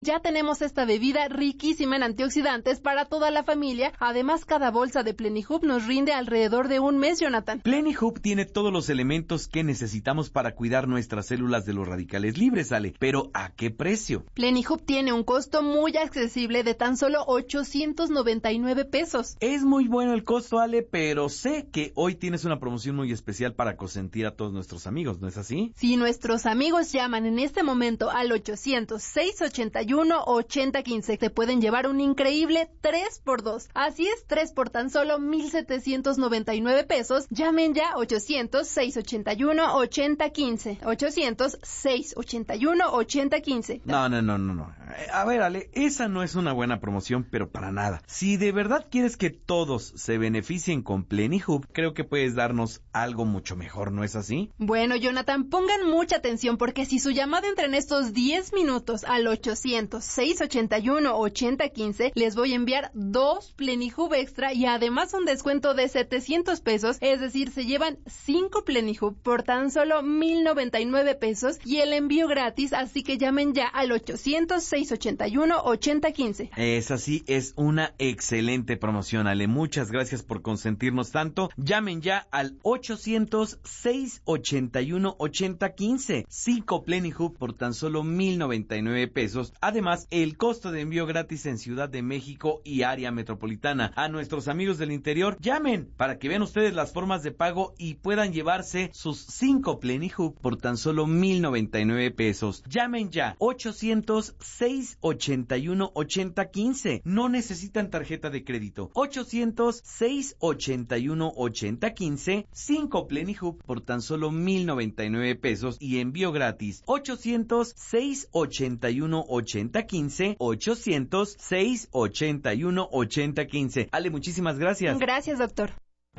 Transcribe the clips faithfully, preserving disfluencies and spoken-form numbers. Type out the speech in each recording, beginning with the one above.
Ya tenemos esta bebida riquísima en antioxidantes para toda la familia. Además, cada bolsa de Plenihub nos rinde alrededor de un mes, Jonathan. Plenihub tiene todos los elementos que necesitamos para cuidar nuestras células de los radicales libres, Ale. Pero, ¿a qué precio? Plenihub tiene un costo muy accesible de tan solo ochocientos noventa y nueve pesos. Es muy bueno el costo, Ale, pero sé que hoy tienes una promoción muy especial para consentir a todos nuestros amigos, ¿no es así? Si nuestros amigos llaman en este momento al ochocientos, seiscientos ochenta y uno, ochenta quince, te pueden llevar un increíble tres por dos. Así es, tres por tan solo mil setecientos noventa y nueve pesos. Llamen ya ochocientos, seiscientos ochenta y uno, ochenta quince. ochocientos, seiscientos ochenta y uno, ochenta quince. No, no, no, no, no. A ver, Ale, esa no es una buena promoción, pero para nada. Si de verdad quieres que todos se beneficien con Plenihub, creo que puedes darnos algo mucho mejor, ¿no es así? Bueno, Jonathan, pongan mucha atención porque si su llamada entra en estos diez minutos al ochocientos, seiscientos ochenta y uno, ochenta quince, les voy a enviar dos Plenihub extra y además un descuento de setecientos pesos, es decir, se llevan cinco Plenihub por tan solo mil noventa y nueve pesos y el envío gratis, así que llamen ya al ochocientos, seiscientos ochenta y uno, ochenta quince. Esa sí es una excelente promoción, Ale. Muchas gracias por consentirnos tanto. Llamen ya al ochocientos, seiscientos ochenta y uno, ochenta quince. cinco Plenihub por tan solo mil noventa y nueve pesos. Además, el costo de envío gratis en Ciudad de México y área metropolitana. A nuestros amigos del interior, llamen para que vean ustedes las formas de pago y puedan llevarse sus cinco Plenihub por tan solo mil noventa y nueve pesos. Llamen ya, ochocientos, seiscientos ochenta y uno, ochenta quince. No necesitan tarjeta de crédito. ochocientos, seiscientos ochenta y uno, ochenta quince. cinco Plenihub por tan solo mil noventa y nueve pesos y envío gratis. ochocientos, seiscientos ochenta y uno, ochenta quince. ochocientos, seiscientos ochenta y uno, ochenta quince. Ale, muchísimas gracias. Gracias, doctor.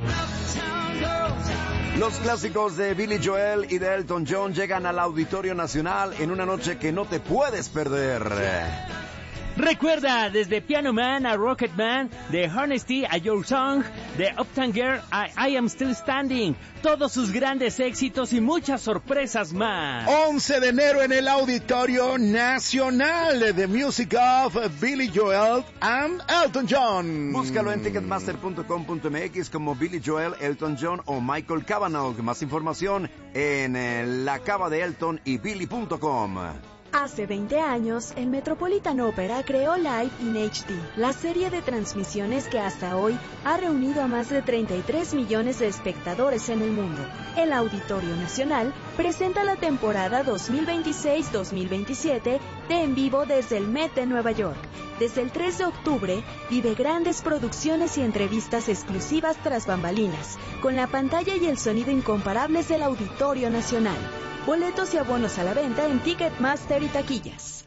Los clásicos de Billy Joel y de Elton John llegan al Auditorio Nacional en una noche que no te puedes perder. Recuerda, desde Piano Man a Rocket Man, de Honesty a Your Song, de Uptown Girl a I Am Still Standing, todos sus grandes éxitos y muchas sorpresas más. once de enero en el Auditorio Nacional, The Music of Billy Joel and Elton John. Búscalo en ticketmaster punto com punto m x como Billy Joel, Elton John o Michael Cavanaugh. Más información en eh, la cava de Elton y billy punto com. Hace veinte años, el Metropolitan Opera creó Live in H D, la serie de transmisiones que hasta hoy ha reunido a más de treinta y tres millones de espectadores en el mundo. El Auditorio Nacional presenta la temporada dos mil veintiséis dos mil veintisiete de En Vivo desde el Met de Nueva York. Desde el tres de octubre, vive grandes producciones y entrevistas exclusivas tras bambalinas, con la pantalla y el sonido incomparables del Auditorio Nacional. Boletos y abonos a la venta en Ticketmaster y taquillas.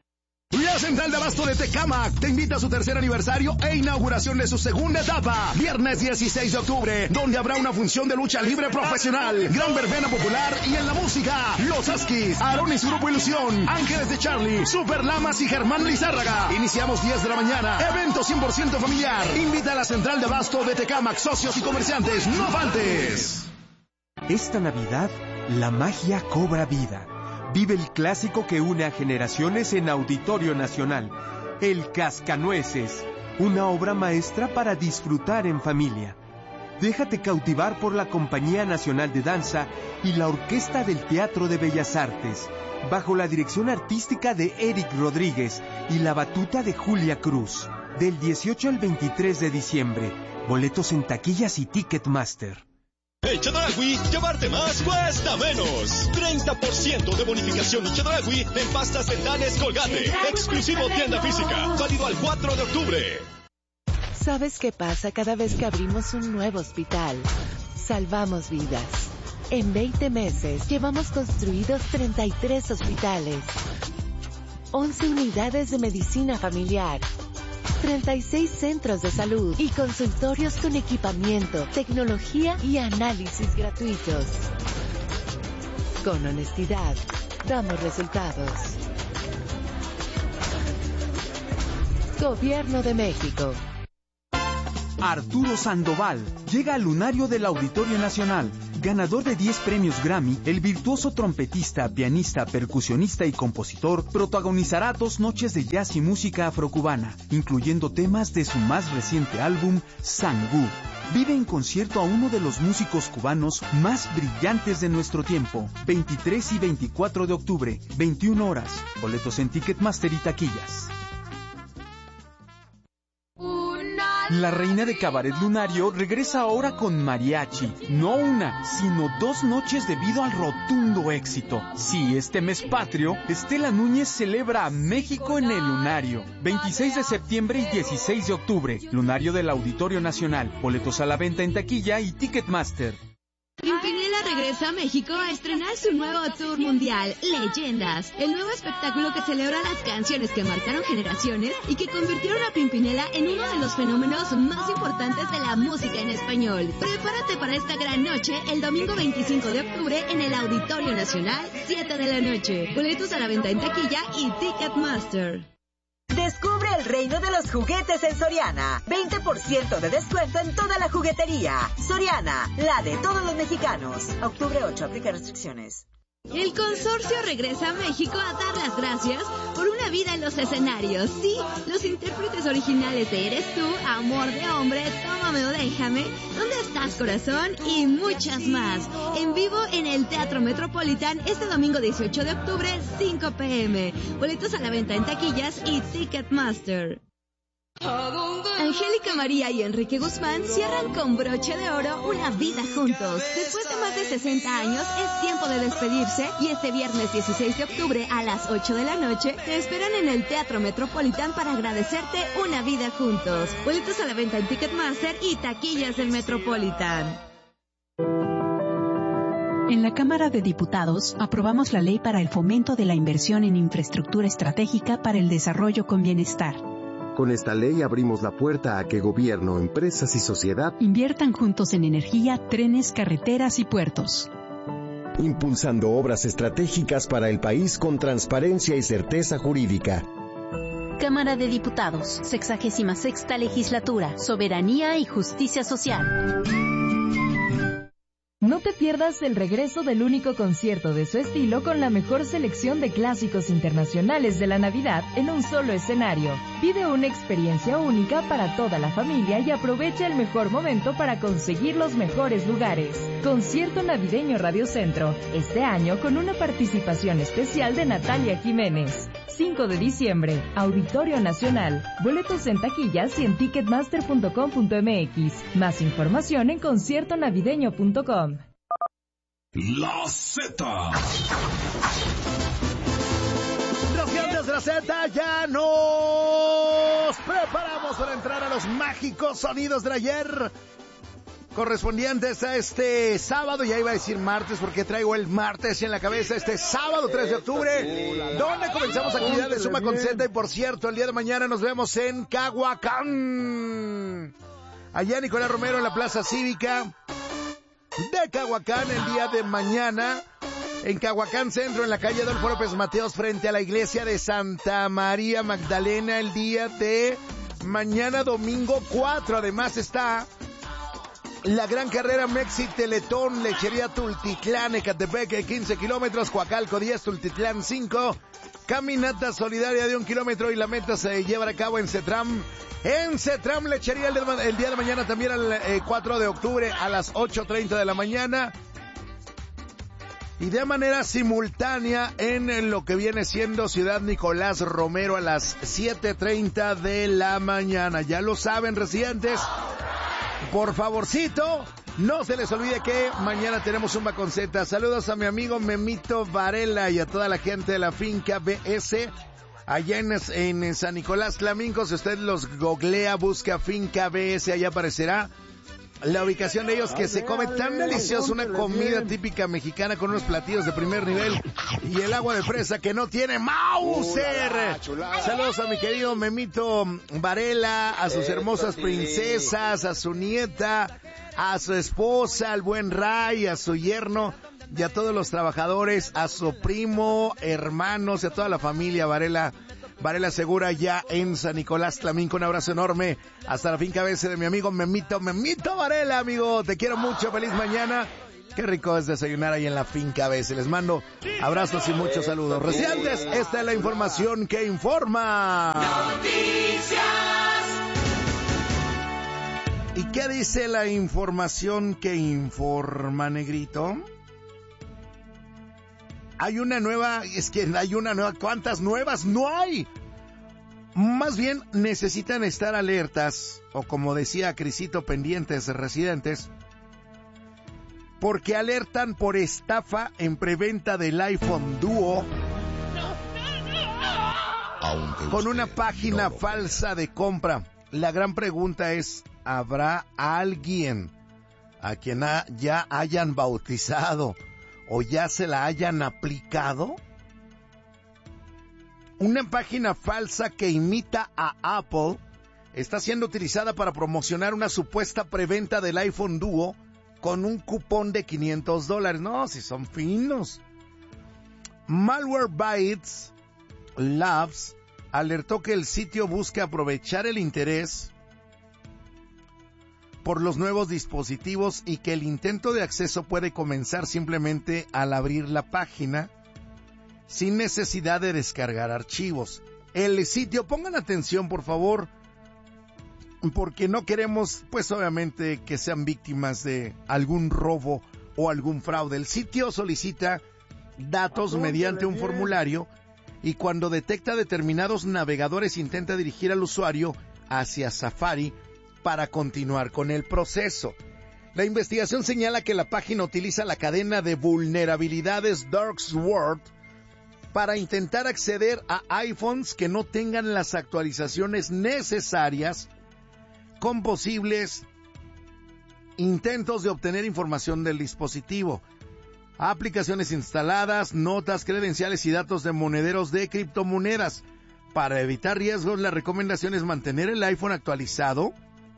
La Central de Abasto de Tecámac te invita a su tercer aniversario e inauguración de su segunda etapa. Viernes dieciséis de octubre, donde habrá una función de lucha libre profesional, gran verbena popular y en la música, Los Askis, Aarón y su grupo Ilusión, Ángeles de Charlie, Super Lamas y Germán Lizárraga. Iniciamos diez de la mañana. Evento cien por ciento familiar. Invita a la Central de Abasto de Tecámac, socios y comerciantes. ¡No faltes! Esta Navidad, la magia cobra vida. Vive el clásico que une a generaciones en Auditorio Nacional, El Cascanueces, una obra maestra para disfrutar en familia. Déjate cautivar por la Compañía Nacional de Danza y la Orquesta del Teatro de Bellas Artes, bajo la dirección artística de Eric Rodríguez y la batuta de Julia Cruz. Del dieciocho al veintitrés de diciembre, boletos en taquillas y Ticketmaster. En Chedraui, llevarte más cuesta menos. treinta por ciento de bonificación en Chedraui en pastas dentales Colgate. Exclusivo tienda física. Válido al cuatro de octubre. ¿Sabes qué pasa cada vez que abrimos un nuevo hospital? Salvamos vidas. En veinte meses llevamos construidos treinta y tres hospitales, once unidades de medicina familiar, treinta y seis centros de salud y consultorios con equipamiento, tecnología y análisis gratuitos. Con honestidad, damos resultados. Gobierno de México. Arturo Sandoval llega al lunario del Auditorio Nacional. Ganador de diez premios Grammy, el virtuoso trompetista, pianista, percusionista y compositor protagonizará dos noches de jazz y música afrocubana, incluyendo temas de su más reciente álbum, Sangú. Vive en concierto a uno de los músicos cubanos más brillantes de nuestro tiempo. veintitrés y veinticuatro de octubre, veintiuna horas. Boletos en Ticketmaster y taquillas. La reina de Cabaret Lunario regresa ahora con mariachi. No una, sino dos noches debido al rotundo éxito. Sí, este mes patrio, Estela Núñez celebra a México en el Lunario. veintiséis de septiembre y dieciséis de octubre. Lunario del Auditorio Nacional. Boletos a la venta en taquilla y Ticketmaster. Pimpinela regresa a México a estrenar su nuevo tour mundial, Leyendas, el nuevo espectáculo que celebra las canciones que marcaron generaciones y que convirtieron a Pimpinela en uno de los fenómenos más importantes de la música en español. Prepárate para esta gran noche el domingo veinticinco de octubre en el Auditorio Nacional, siete de la noche. Boletos a la venta en taquilla y Ticketmaster. Descubre el reino de los juguetes en Soriana. veinte por ciento de descuento en toda la juguetería. Soriana, la de todos los mexicanos. octubre ocho, aplica restricciones. El consorcio regresa a México a dar las gracias por una vida en los escenarios. Sí, los intérpretes originales de Eres Tú, Amor de Hombre, Tómame o Déjame, ¿Dónde estás, corazón? Y muchas más. En vivo en el Teatro Metropolitan este domingo dieciocho de octubre, cinco pe eme. Boletos a la venta en taquillas y Ticketmaster. Angélica María y Enrique Guzmán cierran con broche de oro una vida juntos. Después de más de sesenta años es tiempo de despedirse y este viernes dieciséis de octubre a las ocho de la noche te esperan en el Teatro Metropolitan para agradecerte una vida juntos. Boletos a la venta en Ticketmaster y taquillas del Metropolitan. En la Cámara de Diputados aprobamos la ley para el fomento de la inversión en infraestructura estratégica para el desarrollo con bienestar. Con esta ley abrimos la puerta a que gobierno, empresas y sociedad inviertan juntos en energía, trenes, carreteras y puertos. Impulsando obras estratégicas para el país con transparencia y certeza jurídica. Cámara de Diputados, sexagésima sexta legislatura, soberanía y justicia social. No te pierdas el regreso del único concierto de su estilo con la mejor selección de clásicos internacionales de la Navidad en un solo escenario. Vive una experiencia única para toda la familia y aprovecha el mejor momento para conseguir los mejores lugares. Concierto Navideño Radio Centro, este año con una participación especial de Natalia Jiménez. cinco de diciembre, Auditorio Nacional. Boletos en taquillas y en ticketmaster punto com punto eme equis. Más información en concierto navideño punto com. La Z. Los gigantes de la Z ya nos preparamos para entrar a los mágicos sonidos del ayer, correspondientes a este sábado, ya iba a decir martes porque traigo el martes en la cabeza, este sábado tres de octubre, donde comenzamos actividad de Suma con Z. Y por cierto, el día de mañana nos vemos en Cahuacán, allá Nicolás Romero en la Plaza Cívica de Cahuacán, el día de mañana, en Cahuacán Centro, en la calle Adolfo López Mateos, frente a la iglesia de Santa María Magdalena, el día de mañana domingo cuatro. Además está la gran carrera Mexi Teletón, Lechería Tultitlán, Ecatepec, quince kilómetros, Coacalco diez, Tultitlán cinco, caminata solidaria de un kilómetro y la meta se llevará a cabo en Cetram. En Cetram Lechería el, de, el día de mañana también el eh, cuatro de octubre a las ocho treinta de la mañana. Y de manera simultánea en lo que viene siendo Ciudad Nicolás Romero a las siete treinta de la mañana. Ya lo saben, residentes. Por favorcito, no se les olvide que mañana tenemos un con Z. Saludos a mi amigo Memito Varela y a toda la gente de la finca B S allá en, en San Nicolás Tlaminco. Si usted los googlea, busca finca B S, allá aparecerá la ubicación de ellos, que se come tan delicioso, una comida típica mexicana con unos platillos de primer nivel y el agua de fresa que no tiene Mauser. Saludos a mi querido Memito Varela, a sus hermosas princesas, a su nieta, a su esposa, al buen Ray, a su yerno y a todos los trabajadores, a su primo, hermanos y a toda la familia Varela. Varela Segura ya en San Nicolás Tlaminco. Un abrazo enorme hasta la finca B S de mi amigo Memito, Memito Varela, amigo. Te quiero mucho, feliz mañana. Qué rico es desayunar ahí en la finca a veces. Les mando abrazos y muchos saludos. Residentes, esta es la información que informa. Noticias. ¿Y qué dice la información que informa, negrito? Hay una nueva, es que hay una nueva, ¿cuántas nuevas? ¡No hay! Más bien necesitan estar alertas, o como decía Crisito, pendientes residentes, porque alertan por estafa en preventa del iPhone Duo con una página falsa de compra. La gran pregunta es, ¿habrá alguien a quien ha, ya hayan bautizado o ya se la hayan aplicado? Una página falsa que imita a Apple está siendo utilizada para promocionar una supuesta preventa del iPhone Duo con un cupón de quinientos dólares. No, si son finos. Malwarebytes Labs alertó que el sitio busca aprovechar el interés por los nuevos dispositivos y que el intento de acceso puede comenzar simplemente al abrir la página sin necesidad de descargar archivos. El sitio, pongan atención por favor, porque no queremos, pues obviamente, que sean víctimas de algún robo o algún fraude. El sitio solicita datos mediante un formulario y cuando detecta determinados navegadores intenta dirigir al usuario hacia Safari para continuar con el proceso. La investigación señala que la página utiliza la cadena de vulnerabilidades Darksword para intentar acceder a iPhones que no tengan las actualizaciones necesarias, con posibles intentos de obtener información del dispositivo, aplicaciones instaladas, notas, credenciales y datos de monederos de criptomonedas. Para evitar riesgos, la recomendación es mantener el iPhone actualizado,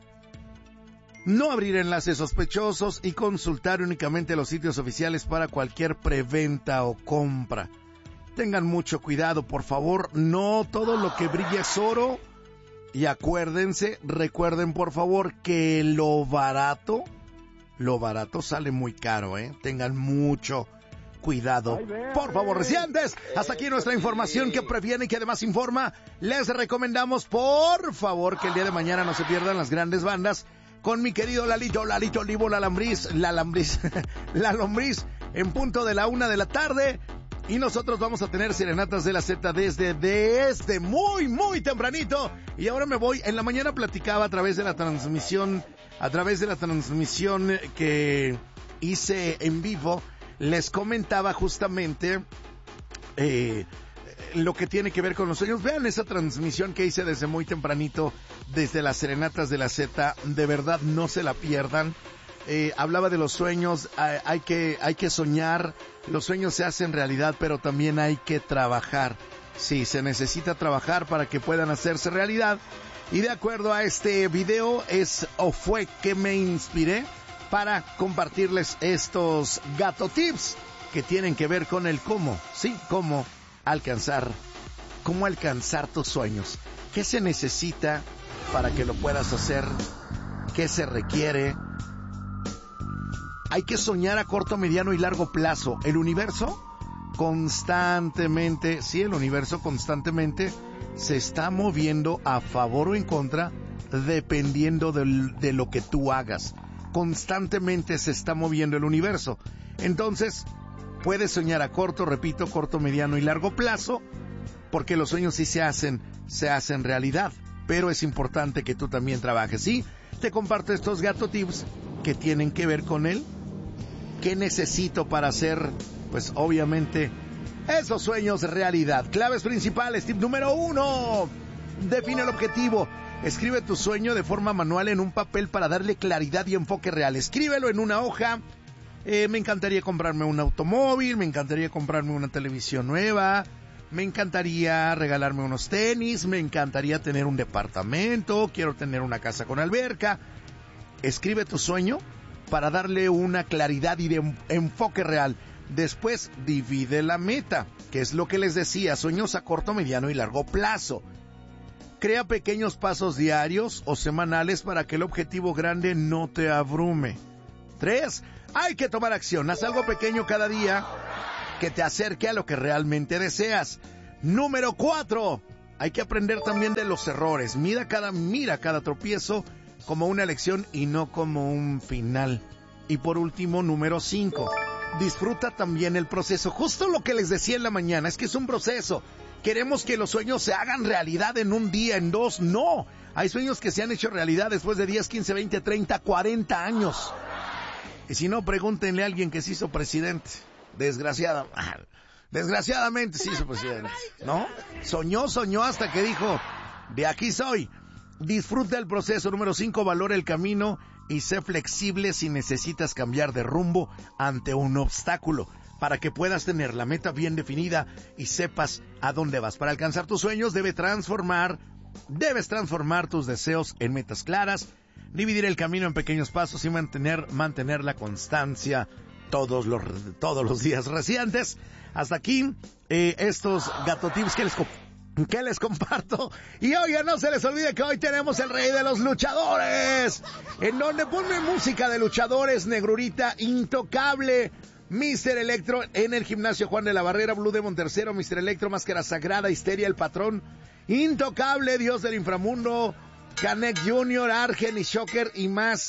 no abrir enlaces sospechosos y consultar únicamente los sitios oficiales para cualquier preventa o compra. Tengan mucho cuidado, por favor, no todo lo que brilla es oro. Y acuérdense, recuerden por favor que lo barato, lo barato sale muy caro, ¿eh? Tengan mucho cuidado. Por favor, residentes, hasta aquí nuestra información que previene y que además informa. Les recomendamos, por favor, que el día de mañana no se pierdan las grandes bandas con mi querido Lalito, Lalito Olivo, la Lambriz, la Lambriz, la Lombriz, en punto de la una de la tarde. Y nosotros vamos a tener serenatas de la Z desde, desde muy, muy tempranito. Y ahora me voy, en la mañana platicaba a través de la transmisión, a través de la transmisión que hice en vivo, les comentaba justamente eh, lo que tiene que ver con los sueños. Vean esa transmisión que hice desde muy tempranito, desde las serenatas de la Z, de verdad no se la pierdan. Eh, hablaba de los sueños, hay, hay que, hay que soñar, los sueños se hacen realidad, pero también hay que trabajar. Sí, se necesita trabajar para que puedan hacerse realidad. Y de acuerdo a este video es o fue que me inspiré para compartirles estos gato tips que tienen que ver con el cómo, sí, cómo alcanzar, cómo alcanzar tus sueños. ¿Qué se necesita para que lo puedas hacer? ¿Qué se requiere? Hay que soñar a corto, mediano y largo plazo. El universo constantemente, sí, el universo constantemente se está moviendo a favor o en contra dependiendo de, de lo que tú hagas. Constantemente se está moviendo el universo. Entonces, puedes soñar a corto, repito, corto, mediano y largo plazo, porque los sueños sí se hacen, se hacen realidad. Pero es importante que tú también trabajes. Sí, te comparto estos gato tips que tienen que ver con él. ¿Qué necesito para hacer, pues obviamente, esos sueños realidad? Claves principales. Tip número uno. Define el objetivo. Escribe tu sueño de forma manual en un papel para darle claridad y enfoque real. Escríbelo en una hoja. Eh, me encantaría comprarme un automóvil, me encantaría comprarme una televisión nueva, me encantaría regalarme unos tenis, me encantaría tener un departamento, quiero tener una casa con alberca. Escribe tu sueño para darle una claridad y de enfoque real. Después divide la meta, que es lo que les decía, sueños a corto, mediano y largo plazo. Crea pequeños pasos diarios o semanales para que el objetivo grande no te abrume. Tres, Hay que tomar acción. Haz algo pequeño cada día que te acerque a lo que realmente deseas. Número cuatro. Hay que aprender también de los errores. Mira cada, mira cada tropiezo como una lección y no como un final. Y por último, número cinco. Disfruta también el proceso. Justo lo que les decía en la mañana, es que es un proceso. Queremos que los sueños se hagan realidad en un día, en dos. No. Hay sueños que se han hecho realidad después de diez, quince, veinte, treinta, cuarenta años. Y si no, pregúntenle a alguien que se hizo presidente. Desgraciada, desgraciadamente se hizo presidente, ¿no? Soñó, soñó hasta que dijo, de aquí soy. Disfruta el proceso. Número cinco, valora el camino y sé flexible si necesitas cambiar de rumbo ante un obstáculo, para que puedas tener la meta bien definida y sepas a dónde vas. Para alcanzar tus sueños debe transformar, debes transformar tus deseos en metas claras, dividir el camino en pequeños pasos y mantener, mantener la constancia todos los, todos los días recientes. Hasta aquí eh, estos gato tips que les que les comparto. Y oigan, no se les olvide que hoy tenemos el rey de los luchadores, en donde ponme música de luchadores, negrurita, intocable, mister Electro en el gimnasio Juan de la Barrera, Blue Demon tercero, mister Electro, Máscara Sagrada, Histeria, el Patrón, Intocable, Dios del Inframundo, Canek junior, Argen y Shocker y más.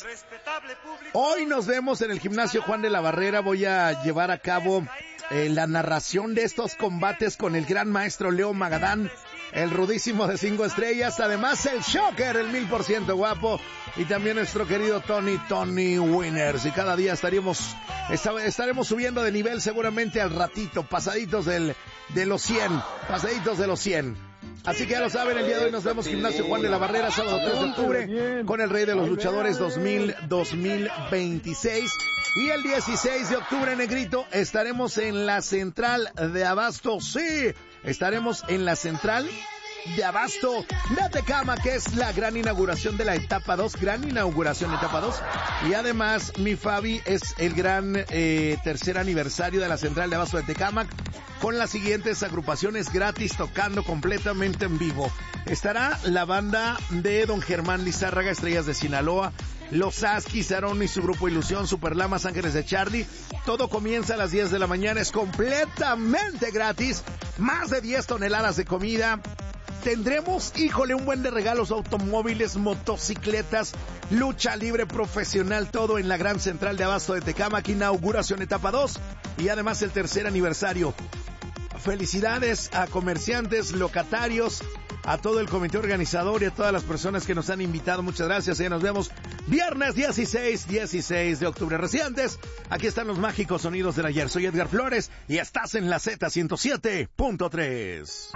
Hoy nos vemos en el gimnasio Juan de la Barrera. Voy a llevar a cabo eh, la narración de estos combates con el gran maestro Leo Magadán, el rudísimo de cinco estrellas, además el Shocker, el mil por ciento guapo, y también nuestro querido Tony, Tony Winners. Y cada día estaríamos, estaremos subiendo de nivel seguramente al ratito, pasaditos del, de los cien, pasaditos de los cien. Así que ya lo saben, el día de hoy nos vemos Gimnasio Juan de la Barrera, sábado tres de octubre, con el Rey de los Luchadores dos mil veintiséis. Y el dieciséis de octubre, Negrito, estaremos en la Central de Abasto. Sí, estaremos en la Central de Abasto de Tecama, que es la gran inauguración de la etapa dos, gran inauguración etapa dos. Y además, mi Fabi, es el gran eh, tercer aniversario de la Central de Abasto de Tecama, con las siguientes agrupaciones gratis tocando completamente en vivo. Estará la banda de Don Germán Lizárraga, Estrellas de Sinaloa, Los Askis, Aarón y su grupo Ilusión, Superlamas, Ángeles de Charlie. Todo comienza a las diez de la mañana, es completamente gratis, más de diez toneladas de comida. Tendremos, híjole, un buen de regalos, automóviles, motocicletas, lucha libre profesional, todo en la gran Central de Abasto de Tecámac, inauguración etapa dos y además el tercer aniversario. Felicidades a comerciantes, locatarios, a todo el comité organizador y a todas las personas que nos han invitado. Muchas gracias. Y nos vemos viernes dieciséis, dieciséis de octubre. Residentes, aquí están los mágicos sonidos del ayer. Soy Edgar Flores y estás en la Z ciento siete punto tres.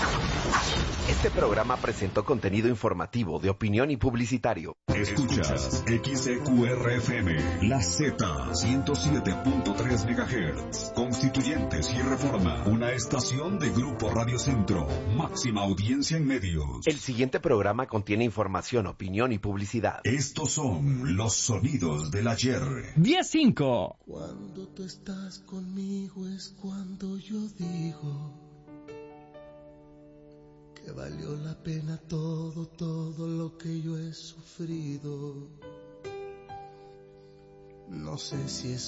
Este programa presentó contenido informativo de opinión y publicitario. Escuchas X E Q R F M, la Z ciento siete punto tres megahertz. Constituyentes y Reforma, una estación de Grupo Radio Centro. Máxima audiencia en medios. El siguiente programa contiene información, opinión y publicidad. Estos son los sonidos del ayer. diez cinco. Cuando tú estás conmigo es cuando yo digo que valió la pena todo, todo lo que yo he sufrido. No sé si es